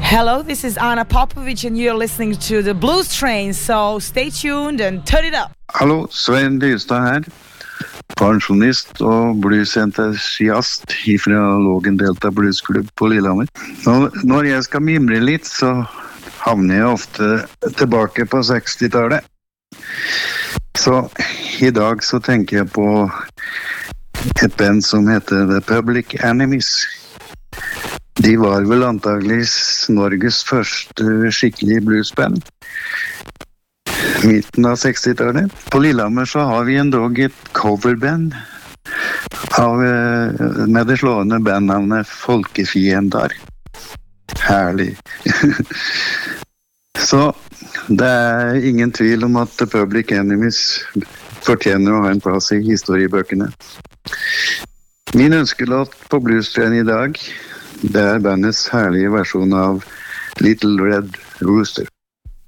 Hello, this is Anna Popovic and you're listening to the Blues Train, so stay tuned and turn it up. Hallo, Svein Dyrstad her. Pensjonist og bluesentusiast fra Lågen Delta Bluesklubb på Lillehammer. Når jeg skal mimre litt, så havner jeg ofte tilbake på 60-tallet. Så i dag så tenker jeg på et band som heter The Public Enemies. De var vel antageligvis Norges første skikkelig bluesband. Midten av 60-tallet. På Lillehammer så har vi endog et coverband med det slående bandnavnet Folkefiendar. Herlig. Så det er ingen tvil om at The Public Enemies fortjener å ha en plass i historiebøkene. Min ønskelåt på Bluestrain i dag, det er bandets herlige versjon av Little Red Rooster.